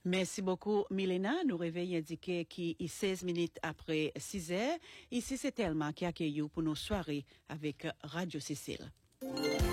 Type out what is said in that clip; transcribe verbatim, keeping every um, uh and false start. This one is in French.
Merci beaucoup, Milena. Nous réveillons indiqué qui est seize minutes après six heures. Ici, c'est Thelma qui accueille vous pour nos soirées avec Radio Cécile.